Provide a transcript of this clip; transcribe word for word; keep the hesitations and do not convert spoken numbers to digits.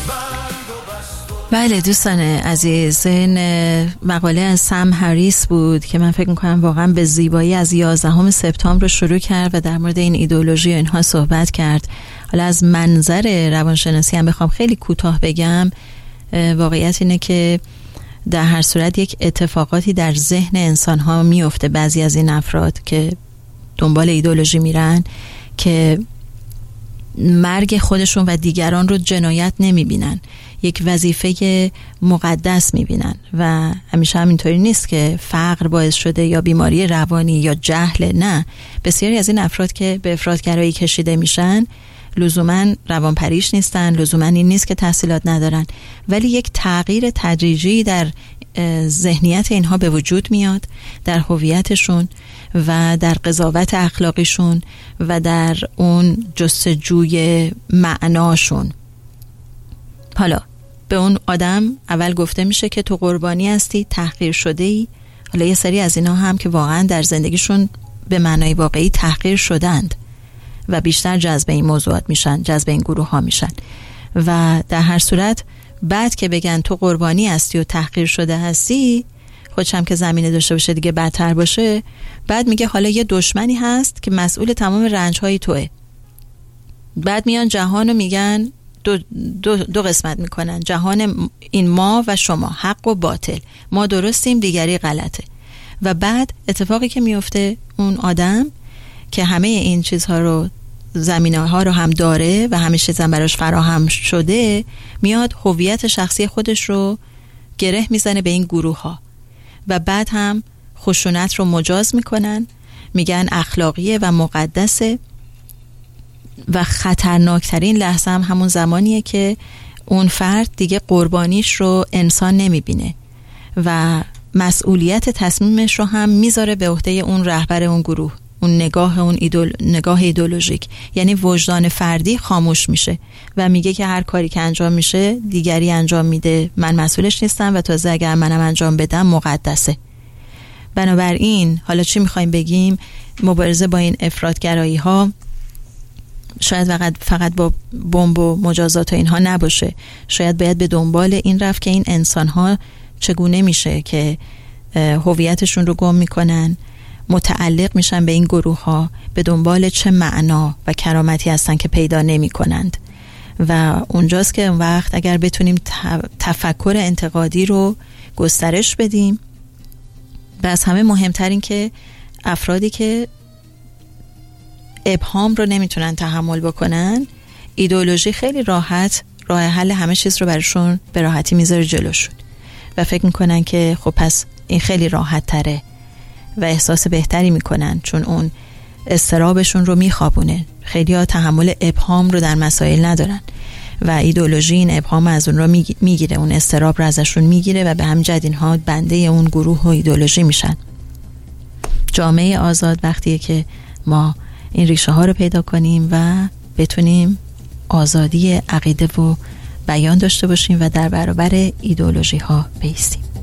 بله دوستان عزیز، این مقاله از سم هریس بود که من فکر میکنم واقعا به زیبایی از یازدهم سپتامبر رو شروع کرد و در مورد این ایدئولوژی و اینها صحبت کرد. حالا از منظر روانشناسی هم بخوام خیلی کوتاه بگم، واقعیت اینه که در هر صورت یک اتفاقاتی در ذهن انسان ها میفته، بعضی از این افراد که دنبال ایدئولوژی میرن که مرگ خودشون و دیگران رو جنایت نمیبینن، یک وظیفه مقدس میبینن و همیشه هم اینطوری نیست که فقر باعث شده یا بیماری روانی یا جهل. نه، بسیاری از این افراد که به افراطگرایی کشیده میشن لزوما روانپریش نیستن، لزوما این نیست که تحصیلات ندارن، ولی یک تغییر تدریجی در ذهنیت اینها به وجود میاد، در هویتشون و در قضاوت اخلاقیشون و در اون جستجوی معناشون. حالا به اون آدم اول گفته میشه که تو قربانی هستی، تحقیر شده ای. حالا یه سری از اینا هم که واقعا در زندگیشون به معنای واقعی تحقیر شدند و بیشتر جذب این موضوعات میشن، جذب این گروه ها میشن و در هر صورت بعد که بگن تو قربانی هستی و تحقیر شده هستی، خودشم که زمینه داشته باشه دیگه بدتر باشه، بعد میگه حالا یه دشمنی هست که مسئول تمام رنج های توه. بعد میان جهانو میگن دو, دو, دو قسمت میکنن، جهان این ما و شما، حق و باطل، ما درستیم دیگری غلطه. و بعد اتفاقی که میفته، اون آدم که همه این چیزها رو، زمینه ها رو هم داره و همه چیز هم براش فراهم شده، میاد هویت شخصی خودش رو گره میزنه به این گروه ها و بعد هم خشونت رو مجاز میکنن، میگن اخلاقیه و مقدسه. و خطرناکترین لحظه هم همون زمانیه که اون فرد دیگه قربانیش رو انسان نمیبینه و مسئولیت تصمیمش رو هم میذاره به عهده اون رهبر اون گروه، اون نگاه اون ایدول... نگاه ایدئولوژیک. یعنی وجدان فردی خاموش میشه و میگه که هر کاری که انجام میشه دیگری انجام میده، من مسئولش نیستم و تازه اگر منم انجام بدم مقدسه. بنابراین حالا چی میخوایم بگیم؟ مبارزه با این افراطگرایی ها شاید فقط فقط با بمب و مجازات و اینها نباشه، شاید باید به دنبال این رفت که این انسان ها چگونه میشه که هویتشون رو گم میکنن، متعلق میشن به این گروه ها، به دنبال چه معنا و کرامتی هستن که پیدا نمی کنند. و اونجاست که اون وقت اگر بتونیم تفکر انتقادی رو گسترش بدیم، و از همه مهمتر این که افرادی که ابهام رو نمیتونن تحمل بکنن، ایدئولوژی خیلی راحت راه حل همه چیز رو براشون به راحتی میذاره جلوشون و فکر میکنن که خب پس این خیلی راحت تره و احساس بهتری میکنن چون اون اضطرابشون رو میخوابونه. خیلی ها تحمل ابهام رو در مسائل ندارن و ایدئولوژی این ابهام از اون رو میگیره، اون اضطراب رو ازشون میگیره و به هم جد اینها بنده اون گروه و ایدئولوژی میشن. جامعه آزاد وقتیه که ما این ریشه ها رو پیدا کنیم و بتونیم آزادی عقیده و بیان داشته باشیم و در برابر ایدئولوژی ها بایستیم.